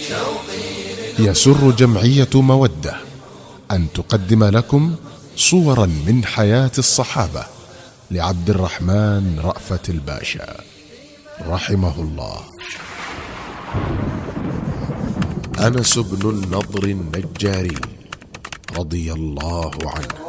يسر جمعية مودة أن تقدم لكم صورا من حياة الصحابة لعبد الرحمن رأفت الباشا رحمه الله. أنس بن النضر النجاري رضي الله عنه.